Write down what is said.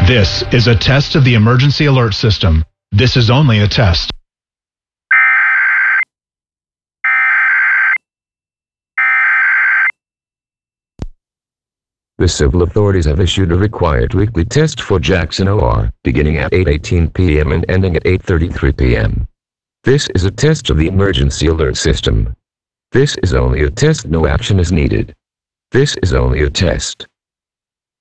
This is a test of the emergency alert system. This is only a test. The civil authorities have issued a required weekly test for Jackson OR, beginning at 8:18 p.m. and ending at 8:33 p.m. This is a test of the emergency alert system. This is only a test, no action is needed. This is only a test.